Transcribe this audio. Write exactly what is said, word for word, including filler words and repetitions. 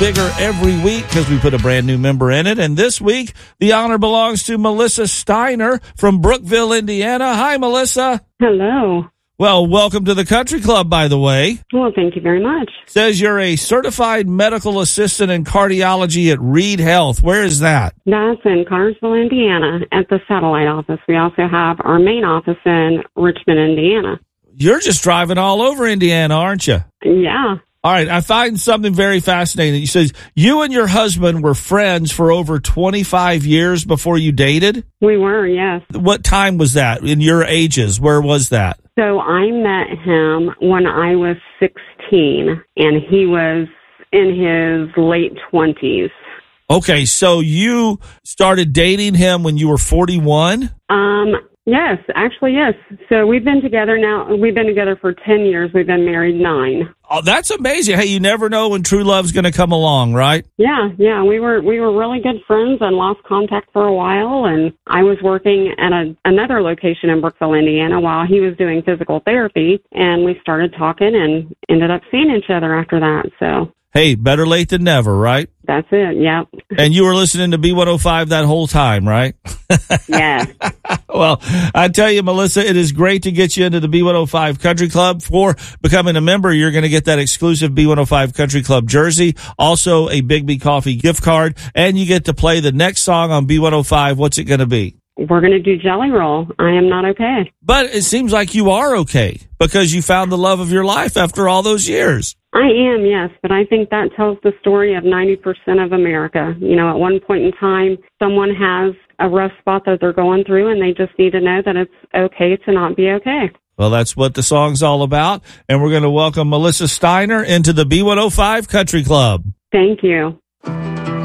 bigger every week because we put a brand new member in it. And this week, the honor belongs to Melissa Steiner from Brookville, Indiana. Hi, Melissa. Hello. Well, welcome to the Country Club, by the way. Well, thank you very much. Says you're a certified medical assistant in cardiology at Reed Health. Where is that? That's in Cartersville, Indiana, at the satellite office. We also have our main office in Richmond, Indiana. You're just driving all over Indiana, aren't you? Yeah. All right, I find something very fascinating. You says you and your husband were friends for over twenty-five years before you dated? We were, yes. What time was that in your ages? Where was that? So I met him when I was sixteen, and he was in his late twenties. Okay, so you started dating him when you were forty-one? Um, yes, actually, yes. So we've been together now. We've been together for ten years. We've been married nine. Oh, that's amazing. Hey, you never know when true love's going to come along, right? Yeah, yeah. We were we were really good friends and lost contact for a while. And I was working at a, another location in Brookville, Indiana, while he was doing physical therapy. And we started talking and ended up seeing each other after that. So. Hey, better late than never, right? That's it, yep. And you were listening to B one oh five that whole time, right? Yes. Well, I tell you, Melissa, it is great to get you into the B one oh five Country Club. For becoming a member, you're going to get that exclusive B one oh five Country Club jersey, also a Big B Coffee gift card, and you get to play the next song on B one oh five. What's it going to be? We're going to do Jelly Roll. I Am Not Okay. But it seems like you are okay because you found the love of your life after all those years. I am, yes, but I think that tells the story of ninety percent of America. You know, at one point in time, someone has a rough spot that they're going through, and they just need to know that it's okay to not be okay. Well, that's what the song's all about, and we're going to welcome Melissa Steiner into the B one oh five Country Club. Thank you.